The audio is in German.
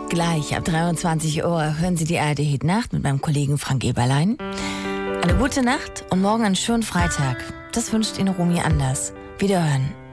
Gleich ab 23 Uhr hören Sie die ARD Hit Nacht mit meinem Kollegen Frank Eberlein. Eine gute Nacht und morgen einen schönen Freitag. Das wünscht Ihnen Romy Anders. Wiederhören.